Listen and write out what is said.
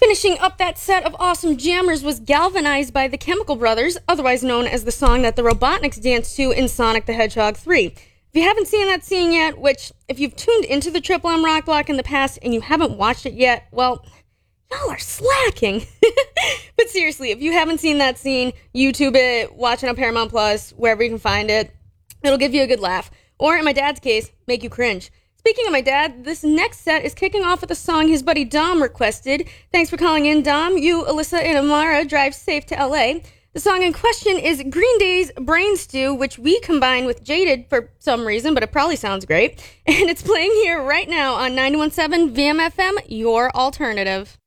Finishing up that set of awesome jammers was Galvanized by the Chemical Brothers, otherwise known as the song that the Robotniks danced to in Sonic the Hedgehog 3. If you haven't seen that scene yet, which, if you've tuned into the Triple M Rock Block in the past and you haven't watched it yet, well, y'all are slacking. But seriously, if you haven't seen that scene, YouTube it, watch it on Paramount Plus, wherever you can find it. It'll give you a good laugh. Or, in my dad's case, make you cringe. Speaking of my dad, this next set is kicking off with a song his buddy Dom requested. Thanks for calling in, Dom. You, Alyssa, and Amara drive safe to LA. The song in question is Green Day's Brain Stew, which we combine with Jaded for some reason, but it probably sounds great. And it's playing here right now on 91.7 VMFM, your alternative.